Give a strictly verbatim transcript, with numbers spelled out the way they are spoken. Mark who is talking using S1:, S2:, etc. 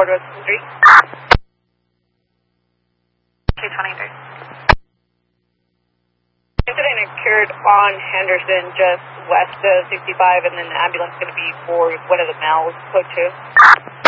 S1: report was three. two twenty-three. Incident occurred on Henderson, just west of sixty-five, and then the ambulance is going to be for one of the males, code two.